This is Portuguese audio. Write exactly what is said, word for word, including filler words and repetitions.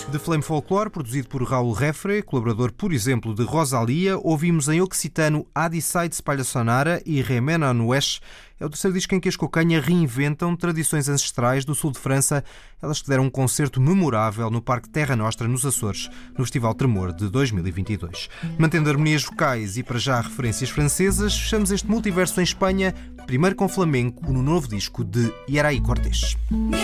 De Flame Folklore, produzido por Raul Refre, colaborador, por exemplo, de Rosalia, ouvimos em occitano Adicide Spalha-Sonara e Remena Nuesh. É o terceiro disco em que as Cocanha reinventam tradições ancestrais do sul de França, elas que deram um concerto memorável no Parque Terra Nostra, nos Açores, no Festival Tremor de dois mil e vinte e dois. Mantendo harmonias vocais e, para já, referências francesas, fechamos este multiverso em Espanha, primeiro com flamenco, no novo disco de Yeraí Cortés.